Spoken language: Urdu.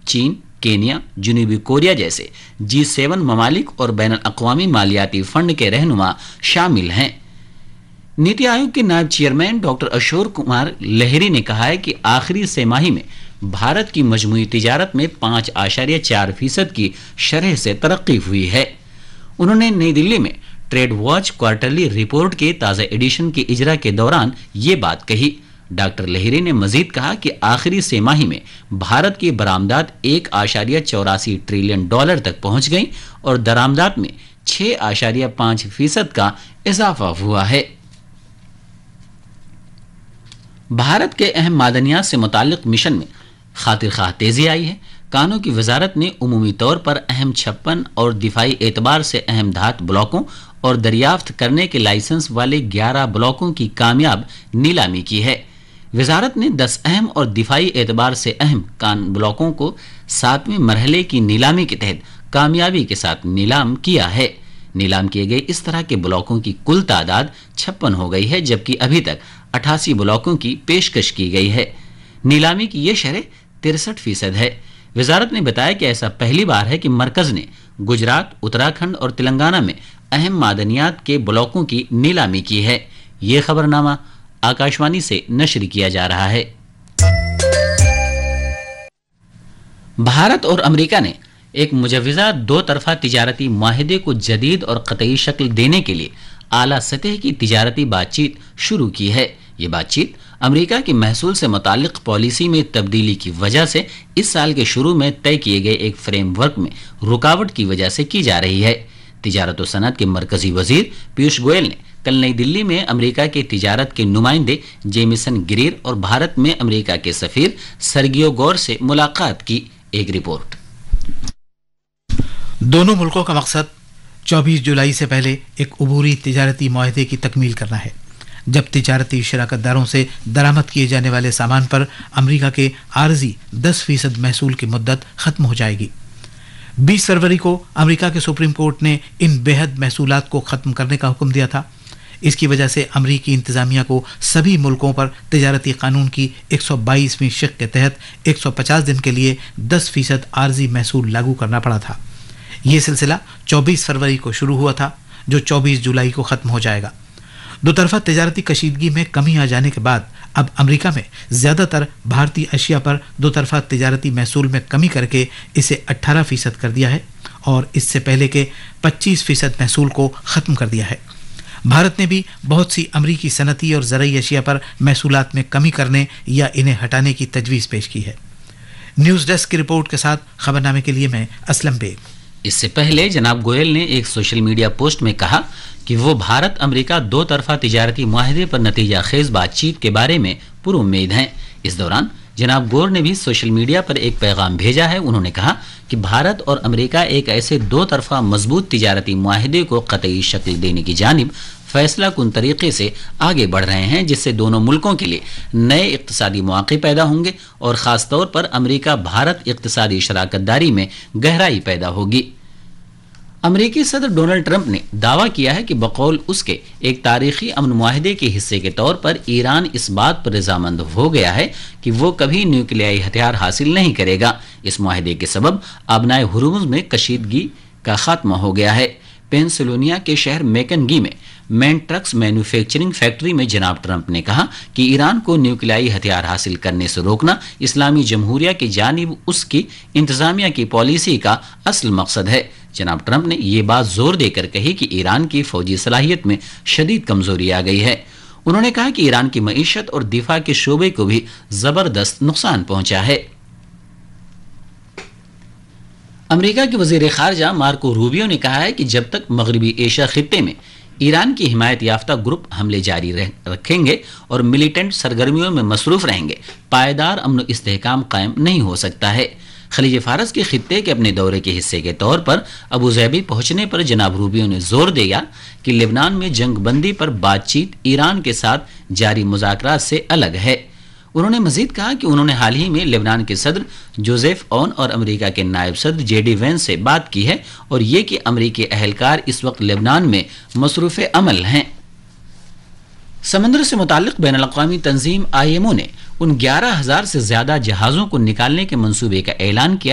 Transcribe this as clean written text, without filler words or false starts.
چین، کینیا، جنوبی کوریا جیسے G7 ممالک اور بین الاقوامی مالیاتی فنڈ کے رہنما شامل ہیں۔ نیتی آیوگ کے نائب چیئرمین ڈاکٹر اشور کمار لہری نے کہا ہے کہ آخری سہ ماہی میں بھارت کی مجموعی تجارت میں 5.4% کی شرح سے ترقی ہوئی ہے۔ انہوں نے نئی دلی میں ٹریڈ واچ کوارٹرلی رپورٹ کے تازہ ایڈیشن کے اجرا کے دوران یہ بات کہی۔ ڈاکٹر لہری نے مزید کہا کہ آخری سہ ماہی میں بھارت کی برآمدات $1.84 ٹریلین تک پہنچ گئیں اور درآمدات میں 6.5% کا اضافہ ہوا ہے۔ بھارت کے اہم معدنیات سے متعلق مشن میں خاطر خواہ تیزی آئی ہے۔ کانوں کی وزارت نے عمومی طور پر اہم 56 اور دفاعی اعتبار سے اہم دھات بلاکوں اور دریافت کرنے کے لائسنس والے 11 بلاکوں کی کامیاب نیلامی کی ہے۔ وزارت نے 10 اہم اور دفاعی اعتبار سے اہم کان بلاکوں کو 7ویں مرحلے کی نیلامی کے تحت کامیابی کے ساتھ نیلام کیا ہے۔ نیلام کیے گئے اس طرح کے بلاکوں کی کل تعداد 56 ہو گئی ہے، جبکہ ابھی تک 88 بلاکوں کی پیشکش کی گئی ہے۔ نیلامی کی یہ شرح 63% ہے۔ وزارت نے بتایا کہ ایسا پہلی بار ہے کہ مرکز نے گجرات، اتراکھنڈ اور تلنگانہ میں اہم معدنیات کے بلاکوں کی نیلامی کی ہے۔ یہ خبرنامہ آکاشوانی سے نشر کیا جا رہا ہے۔ بھارت اور امریکہ نے ایک مجوزہ دو طرفہ تجارتی معاہدے کو جدید اور قطعی شکل دینے کے لیے اعلیٰ سطح کی تجارتی بات چیت شروع کی ہے۔ یہ بات چیت امریکہ کے محصول سے متعلق پالیسی میں تبدیلی کی وجہ سے اس سال کے شروع میں طے کیے گئے ایک فریم ورک میں رکاوٹ کی وجہ سے کی جا رہی ہے۔ تجارت و صنعت کے مرکزی وزیر پیوش گوئل نے کل نئی دلی میں امریکہ کے تجارت کے نمائندے جیمیسن گریر اور بھارت میں امریکہ کے سفیر سرگیو گور سے ملاقات کی۔ ایک رپورٹ۔ دونوں ملکوں کا مقصد 24 جولائی سے پہلے ایک عبوری تجارتی معاہدے کی تکمیل کرنا ہے، جب تجارتی شراکت داروں سے درآمد کیے جانے والے سامان پر امریکہ کے عارضی 10% محصول کی مدت ختم ہو جائے گی۔ 20 فروری کو امریکہ کے سپریم کورٹ نے ان بے حد محصولات کو ختم کرنے کا حکم دیا تھا۔ اس کی وجہ سے امریکی انتظامیہ کو سبھی ملکوں پر تجارتی قانون کی 122ویں شق کے تحت 150 دن کے لیے 10% عارضی محصول لاگو کرنا پڑا تھا۔ یہ سلسلہ 24 فروری کو شروع ہوا تھا، جو 24 جولائی کو ختم ہو جائے گا۔ دو طرفہ تجارتی کشیدگی میں کمی آ جانے کے بعد اب امریکہ میں زیادہ تر بھارتی اشیاء پر دو طرفہ تجارتی محصول میں کمی کر کے اسے 18% کر دیا ہے اور اس سے پہلے کے 25% محصول کو ختم کر دیا ہے۔ بھارت نے بھی بہت سی امریکی صنعتی اور زرعی اشیاء پر محصولات میں کمی کرنے یا انہیں ہٹانے کی تجویز پیش کی ہے۔ نیوز ڈیسک کی رپورٹ کے ساتھ خبرنامے کے لیے میں اسلم بیگ۔ اس سے پہلے جناب گوئل نے ایک سوشل میڈیا پوسٹ میں کہا کہ وہ بھارت امریکہ دو طرفہ تجارتی معاہدے پر نتیجہ خیز بات چیت کے بارے میں پر امید ہیں۔ اس دوران جناب گور نے بھی سوشل میڈیا پر ایک پیغام بھیجا ہے۔ انہوں نے کہا کہ بھارت اور امریکہ ایک ایسے دو طرفہ مضبوط تجارتی معاہدے کو قطعی شکل دینے کی جانب فیصلہ کن طریقے سے آگے بڑھ رہے ہیں، جس سے دونوں ملکوں کے لیے نئے اقتصادی مواقع پیدا ہوں گے اور خاص طور پر امریکہ بھارت اقتصادی شراکت داری میں گہرائی پیدا ہوگی۔ امریکی صدر ڈونلڈ ٹرمپ نے دعویٰ کیا ہے کہ بقول اس کے ایک تاریخی امن معاہدے کے حصے کے طور پر ایران اس بات پر رضامند ہو گیا ہے کہ وہ کبھی نیوکلیائی ہتھیار حاصل نہیں کرے گا۔ اس معاہدے کے سبب آبنائے ہرمز میں کشیدگی کا خاتمہ ہو گیا ہے۔ پینسلوانیا کے شہر میکن گی میں مین ٹرکس مینوفیکچرنگ فیکٹری میں جناب ٹرمپ نے کہا کہ ایران کو نیوکلیائی ہتھیار حاصل کرنے سے روکنا اسلامی جمہوریہ کی جانب اس کی انتظامیہ کی پالیسی کا اصل مقصد ہے۔ جناب ٹرمپ نے یہ بات زور دے کر کہی کہ ایران کی فوجی صلاحیت میں شدید کمزوری آ گئی ہے۔ انہوں نے کہا کہ ایران کی معیشت اور دفاع کے شعبے کو بھی زبردست نقصان پہنچا ہے۔ امریکہ کے وزیر خارجہ مارکو روبیو نے کہا ہے کہ جب تک مغربی ایشیا خطے میں ایران کی حمایت یافتہ گروپ حملے جاری رکھیں گے اور ملیٹنٹ سرگرمیوں میں مصروف رہیں گے، پائیدار امن و استحکام قائم نہیں ہو سکتا ہے۔ خلیج فارس کے خطے کے اپنے دورے کے حصے کے طور پر ابوظہبی پہنچنے پر جناب روبیو نے زور دیا کہ لبنان میں جنگ بندی پر بات چیت ایران کے ساتھ جاری مذاکرات سے الگ ہے۔ انہوں نے مزید کہا کہ انہوں نے حال ہی میں لبنان کے صدر جوزیف اون اور امریکہ کے نائب صدر JD وینس سے بات کی ہے اور یہ کہ امریکی اہلکار اس وقت لبنان میں مصروف عمل ہیں۔ سمندر سے متعلق بین الاقوامی تنظیم IMO نے ان 11,000 سے زیادہ جہازوں کو نکالنے کے منصوبے کا اعلان کیا